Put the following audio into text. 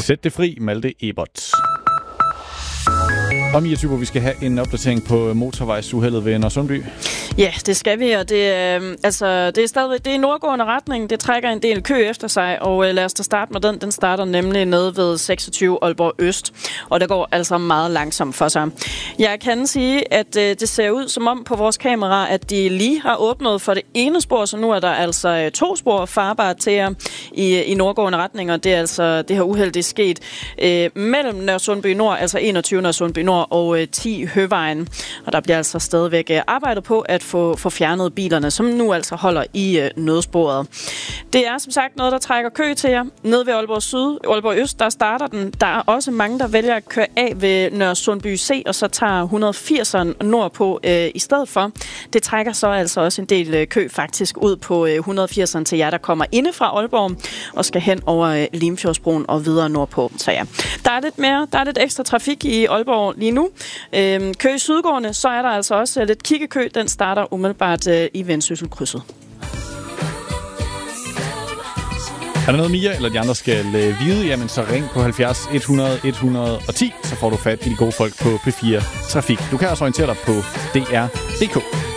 Sæt det fri, Malte Ebert. Og Mia Thybo, vi skal have en opdatering på motorvejsuheldet ved Nørresundby. Ja, det skal vi, og det er stadigvæk det er nordgående retning. Det trækker en del kø efter sig, og lad os da starte med den. Den starter nemlig nede ved 26 Aalborg Øst, og det går altså meget langsomt for sig. Jeg kan sige, at det ser ud som om på vores kamera, at de lige har åbnet for det ene spor, så nu er der altså 2 spor farbart til jer i nordgående retning, og det er altså det her uheld, det er sket mellem Nørresundby Nord, altså 21 Nørresundby Nord og 10 Høvejen. Og der bliver altså stadigvæk arbejdet på at få fjernet bilerne, som nu altså holder i nødsporet. Det er som sagt noget, der trækker kø til jer. Nede ved Aalborg Syd, Aalborg Øst, der starter den. Der er også mange, der vælger at køre af ved Nørresundby C, og så tager 180'eren nordpå i stedet for. Det trækker så altså også en del kø faktisk ud på 180'eren til jer, der kommer inde fra Aalborg og skal hen over Limfjordsbroen og videre nordpå. Så ja, der er lidt ekstra trafik i Aalborg lige nu. Kø i sydgående, så er der altså også lidt kiggekø. Den starter umiddelbart i Vendsyssel-krydset. Er der noget, Mia eller de andre skal vide, jamen så ring på 70 100 110, så får du fat i de gode folk på P4 Trafik. Du kan også orientere dig på DR.dk.